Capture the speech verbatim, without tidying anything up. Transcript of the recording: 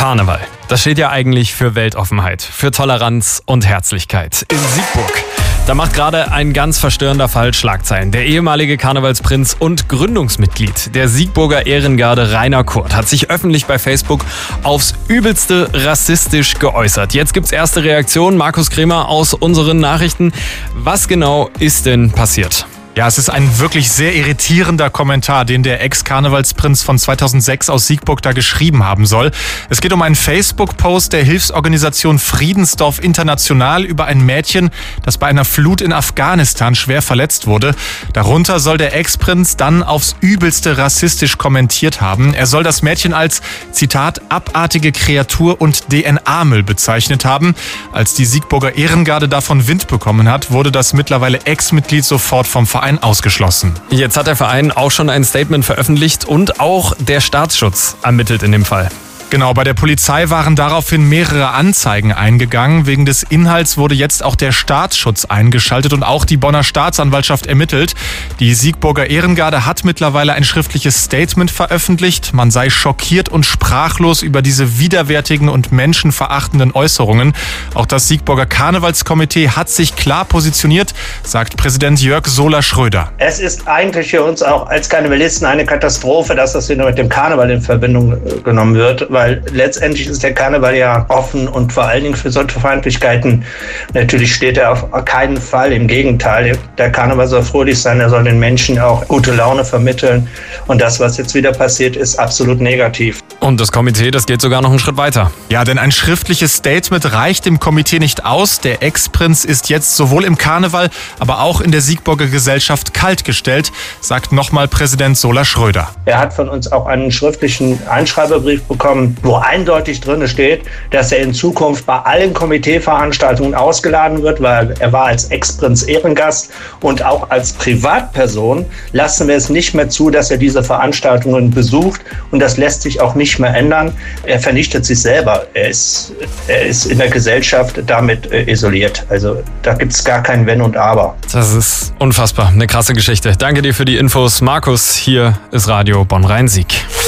Karneval. Das steht ja eigentlich für Weltoffenheit, für Toleranz und Herzlichkeit. In Siegburg, da macht gerade ein ganz verstörender Fall Schlagzeilen. Der ehemalige Karnevalsprinz und Gründungsmitglied der Siegburger Ehrengarde Rainer Kurt hat sich öffentlich bei Facebook aufs Übelste rassistisch geäußert. Jetzt gibt's erste Reaktionen. Markus Kremer aus unseren Nachrichten. Was genau ist denn passiert? Ja, es ist ein wirklich sehr irritierender Kommentar, den der Ex-Karnevalsprinz von zweitausendsechs aus Siegburg da geschrieben haben soll. Es geht um einen Facebook-Post der Hilfsorganisation Friedensdorf International über ein Mädchen, das bei einer Flut in Afghanistan schwer verletzt wurde. Darunter soll der Ex-Prinz dann aufs Übelste rassistisch kommentiert haben. Er soll das Mädchen als, Zitat, abartige Kreatur und D N A-Müll bezeichnet haben. Als die Siegburger Ehrengarde davon Wind bekommen hat, wurde das mittlerweile Ex-Mitglied sofort vom Verein ausgeschlossen. Jetzt hat der Verein auch schon ein Statement veröffentlicht und auch der Staatsschutz ermittelt in dem Fall. Genau, bei der Polizei waren daraufhin mehrere Anzeigen eingegangen. Wegen des Inhalts wurde jetzt auch der Staatsschutz eingeschaltet und auch die Bonner Staatsanwaltschaft ermittelt. Die Siegburger Ehrengarde hat mittlerweile ein schriftliches Statement veröffentlicht. Man sei schockiert und sprachlos über diese widerwärtigen und menschenverachtenden Äußerungen. Auch das Siegburger Karnevalskomitee hat sich klar positioniert, sagt Präsident Jörg Soler-Schröder. Es ist eigentlich für uns auch als Karnevalisten eine Katastrophe, dass das wieder mit dem Karneval in Verbindung genommen wird. Weil letztendlich ist der Karneval ja offen und vor allen Dingen für solche Feindlichkeiten natürlich steht er auf keinen Fall. Im Gegenteil, der Karneval soll fröhlich sein, er soll den Menschen auch gute Laune vermitteln. Und das, was jetzt wieder passiert, ist absolut negativ. Und das Komitee, das geht sogar noch einen Schritt weiter. Ja, denn ein schriftliches Statement reicht dem Komitee nicht aus. Der Ex-Prinz ist jetzt sowohl im Karneval, aber auch in der Siegburger Gesellschaft kaltgestellt, sagt nochmal Präsident Soler-Schröder. Er hat von uns auch einen schriftlichen Einschreiberbrief bekommen, wo eindeutig drin steht, dass er in Zukunft bei allen Komiteeveranstaltungen ausgeladen wird, weil er war als Ex-Prinz Ehrengast und auch als Privatperson lassen wir es nicht mehr zu, dass er diese Veranstaltungen besucht und das lässt sich auch nicht mehr ändern. Er vernichtet sich selber. Er ist, er ist in der Gesellschaft damit äh, isoliert. Also da gibt es gar kein Wenn und Aber. Das ist unfassbar. Eine krasse Geschichte. Danke dir für die Infos, Markus. Hier ist Radio Bonn-Rhein-Sieg.